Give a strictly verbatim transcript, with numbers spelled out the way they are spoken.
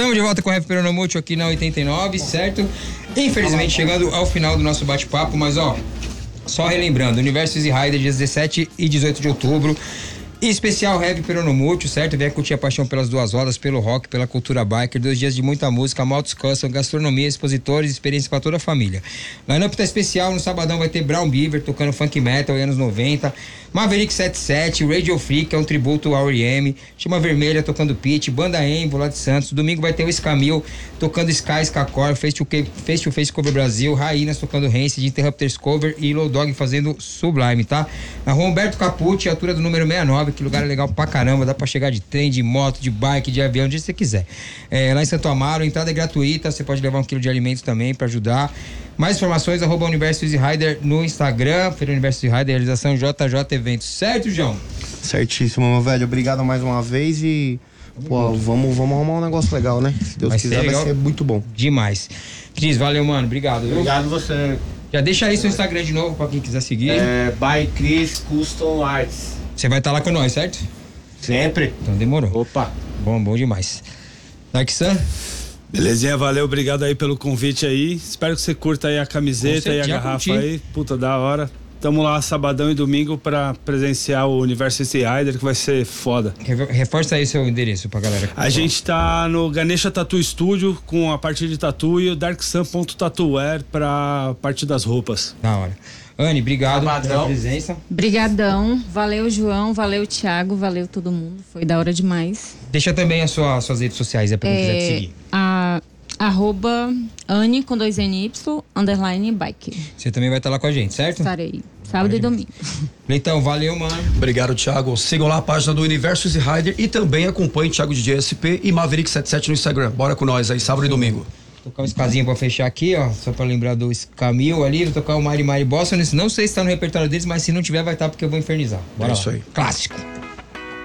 Estamos de volta com o Rap Peronomútil aqui na oitenta e nove, certo? Infelizmente chegando ao final do nosso bate-papo, mas ó, só relembrando, Universo Easy Rider, dias dezessete e dezoito de outubro. E especial Rap Peronomútil, certo? Venha curtir a paixão pelas duas rodas, pelo rock, pela cultura biker. Dois dias de muita música, motos custom, gastronomia, expositores, experiência para toda a família. Line-up tá especial, no sabadão vai ter Brown Beaver tocando funk metal anos noventa. Maverick setenta e sete, Radio Freak, que é um tributo ao R E M. Chama Vermelha tocando Pitch, Banda Envo lá de Santos. Domingo vai ter o Escamil tocando Sky, Skacor, Face to Face, to Face Cover Brasil, Raínas tocando Rancid, Interrupters Cover e Low Dog fazendo Sublime, tá? Na rua Humberto Capucci, altura do número sessenta e nove, que lugar é legal pra caramba, dá pra chegar de trem, de moto, de bike, de avião, onde você quiser. É, lá em Santo Amaro, a entrada é gratuita, você pode levar um quilo de alimentos também pra ajudar. Mais informações, arroba Universo Easy Rider no Instagram, Feira Universo Easy Rider, realização J J Eventos. Certo, João? Certíssimo, meu velho. Obrigado mais uma vez e, pô, vamos, vamos arrumar um negócio legal, né? Se Deus vai quiser, ser vai ser muito bom. Demais. Cris, valeu, mano. Obrigado. Viu? Obrigado você. Já deixa aí seu Instagram de novo pra quem quiser seguir. É, by Chris Custom Arts. Você vai estar lá com nós, certo? Sempre. Então demorou. Opa. Bom, bom demais. Dark Sun? Belezinha, valeu, obrigado aí pelo convite aí. Espero que você curta aí a camiseta e a garrafa curti. aí. Puta, da hora. Tamo lá sabadão e domingo pra presenciar o Universo Easy Rider, que vai ser foda. Reforça aí seu endereço pra galera. A gente tá no Ganesha Tattoo Studio com a parte de tatu e o darksun.tatuwear pra parte das roupas. Da hora. Anne, obrigado pela presença. Brigadão. Valeu, João. Valeu, Thiago. Valeu todo mundo. Foi da hora demais. Deixa também as sua, suas redes sociais aí pra quem é, quiser te seguir. A, arroba Anne com dois N Y, underline bike. Você também vai estar lá com a gente, certo? Estarei. Sábado e domingo. Então, valeu, mano. Obrigado, Thiago. Sigam lá a página do Universo Easy Rider e também acompanhem Thiago D J S P e Maverick setenta e sete no Instagram. Bora com nós aí, sábado e domingo. Vou tocar um escazinho pra fechar aqui, ó. Só pra lembrar do Camil ali. Vou tocar o Mari Mari Boston. Não sei se tá no repertório deles, mas se não tiver, vai estar, porque eu vou infernizar. Bora é lá. Isso aí. Clássico.